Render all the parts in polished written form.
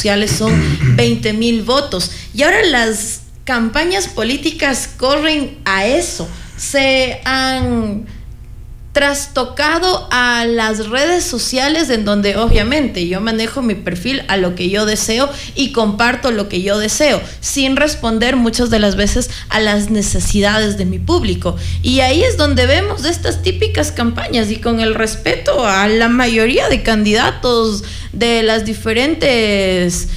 sociales son 20,000 votos. Y ahora las campañas políticas corren a eso. Se han trastocado a las redes sociales, en donde obviamente yo manejo mi perfil a lo que yo deseo y comparto lo que yo deseo, sin responder muchas de las veces a las necesidades de mi público. Y ahí es donde vemos estas típicas campañas, y con el respeto a la mayoría de candidatos de las diferentes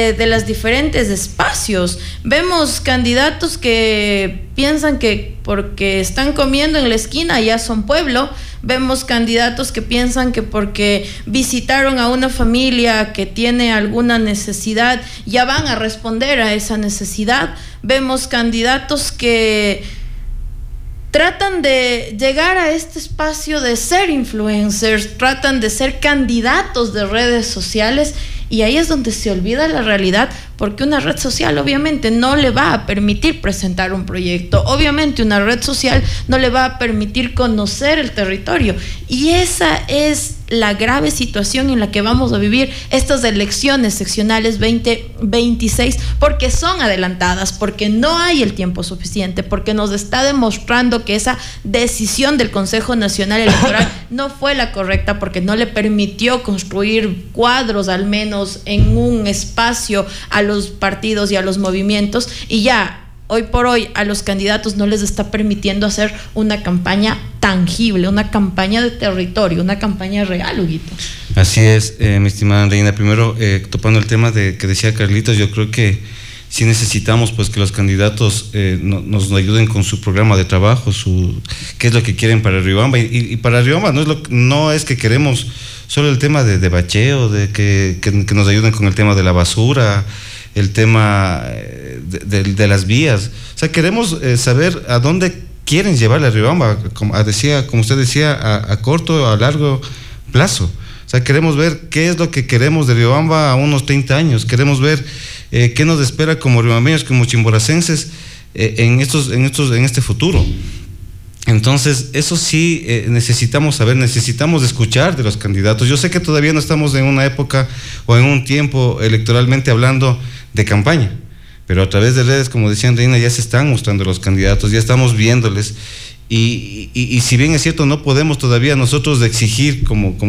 espacios, vemos candidatos que piensan que porque están comiendo en la esquina ya son pueblo. Vemos candidatos que piensan que porque visitaron a una familia que tiene alguna necesidad ya van a responder a esa necesidad. Vemos candidatos que tratan de llegar a este espacio de ser influencers, tratan de ser candidatos de redes sociales, y ahí es donde se olvida la realidad, porque una red social obviamente no le va a permitir presentar un proyecto, obviamente una red social no le va a permitir conocer el territorio, y esa es la grave situación en la que vamos a vivir estas elecciones seccionales 2026, porque son adelantadas, porque no hay el tiempo suficiente, porque nos está demostrando que esa decisión del Consejo Nacional Electoral no fue la correcta, porque no le permitió construir cuadros al menos en un espacio a los partidos y a los movimientos, y ya hoy por hoy a los candidatos no les está permitiendo hacer una campaña tangible, una campaña de territorio, una campaña real, Huguito. Así es, mi estimada Andreina. Primero, topando el tema que decía Carlitos, yo creo que sí necesitamos pues que los candidatos nos ayuden con su programa de trabajo, qué es lo que quieren para Riobamba, y para Riobamba no es que queremos solo el tema de bacheo, de que nos ayuden con el tema de la basura, el tema de las vías. O sea, queremos saber a dónde quieren llevar la Riobamba, como usted decía, a corto, a largo plazo. O sea, queremos ver qué es lo que queremos de Riobamba a unos 30 años. Queremos ver qué nos espera como riobambeños, como chimboracenses en este futuro. Entonces, eso sí necesitamos saber, necesitamos escuchar de los candidatos. Yo sé que todavía no estamos en una época o en un tiempo electoralmente hablando de campaña, pero a través de redes, como decía Andreina, ya se están mostrando los candidatos, ya estamos viéndoles, y si bien es cierto, no podemos todavía nosotros exigir como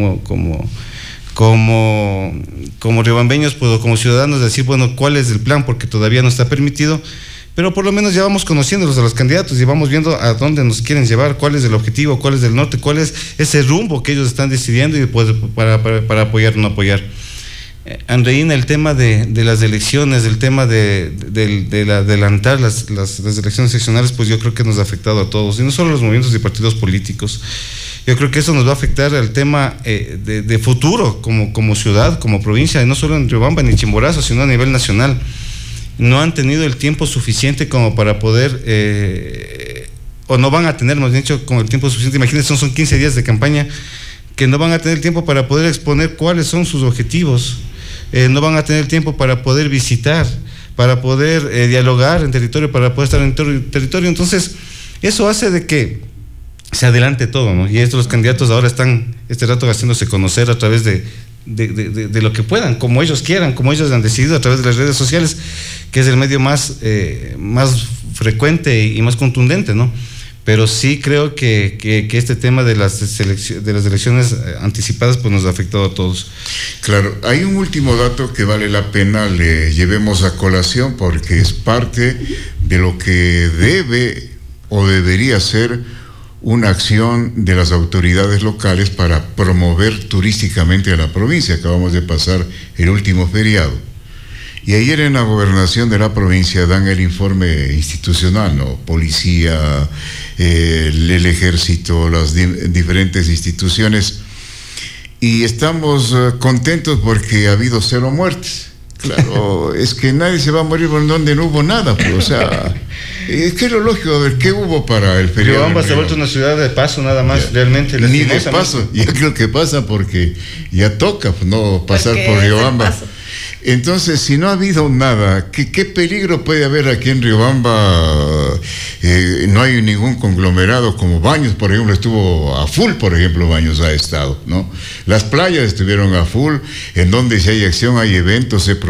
riobambeños, pues, como ciudadanos, decir, bueno, ¿cuál es el plan? Porque todavía no está permitido, pero por lo menos ya vamos conociéndolos a los candidatos y vamos viendo a dónde nos quieren llevar, cuál es el objetivo, cuál es el norte, cuál es ese rumbo que ellos están decidiendo, y pues para apoyar o no apoyar. Andreina, el tema de las elecciones, el tema de adelantar las elecciones seccionales, pues yo creo que nos ha afectado a todos, y no solo a los movimientos y partidos políticos. Yo creo que eso nos va a afectar al tema de futuro como ciudad, como provincia, y no solo en Riobamba ni Chimborazo, sino a nivel nacional. No han tenido el tiempo suficiente como para poder, o no van a tener, más bien dicho, con el tiempo suficiente. Imagínense, son 15 días de campaña que no van a tener tiempo para poder exponer cuáles son sus objetivos, no van a tener tiempo para poder visitar, para poder dialogar en territorio, para poder estar en territorio. Entonces, eso hace de que se adelante todo, ¿no? Y los candidatos ahora están este rato haciéndose conocer a través de lo que puedan, como ellos quieran, como ellos han decidido, a través de las redes sociales, que es el medio más frecuente y más contundente, ¿no? Pero sí creo que este tema de las elecciones anticipadas pues nos ha afectado a todos. Claro, hay un último dato que vale la pena le llevemos a colación, porque es parte de lo que debe o debería ser una acción de las autoridades locales para promover turísticamente a la provincia. Acabamos de pasar el último feriado, y ayer en la gobernación de la provincia dan el informe institucional, ¿no? Policía, el ejército, las diferentes instituciones, y estamos contentos porque ha habido 0 muertes. Claro, es que nadie se va a morir por donde no hubo nada, pues, o sea, es que es lo lógico. A ver, ¿qué hubo para el feriado? Riobamba se ha vuelto una ciudad de paso nada más, ya, realmente. Ni de paso, ya creo que pasa porque ya toca, pues, no pasar por Riobamba. Entonces, si no ha habido nada, ¿qué peligro puede haber aquí en Riobamba? No hay ningún conglomerado como Baños, por ejemplo, estuvo a full, por ejemplo, Baños ha estado, ¿no? Las playas estuvieron a full, en donde si hay acción, hay eventos,